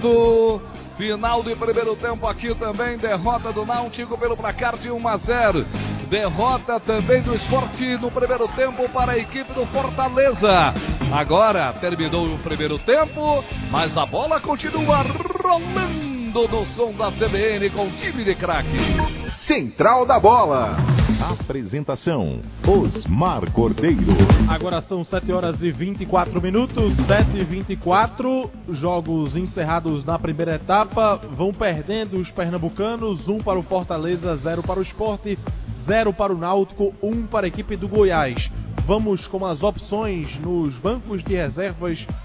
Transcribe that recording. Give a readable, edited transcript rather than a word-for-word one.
certo. Final de primeiro tempo aqui também, derrota do Náutico pelo placar de 1-0. Derrota também do Sport no primeiro tempo para a equipe do Fortaleza. Agora terminou o primeiro tempo, mas a bola continua rolando no som da CBN com o time de craque. Central da Bola. Apresentação: Osmar Cordeiro. Agora são 7h24, 7h24. Jogos encerrados na primeira etapa. Vão perdendo os pernambucanos, 1 para o Fortaleza, 0 para o Sport, 0 para o Náutico, 1 para a equipe do Goiás. Vamos com as opções nos bancos de reservas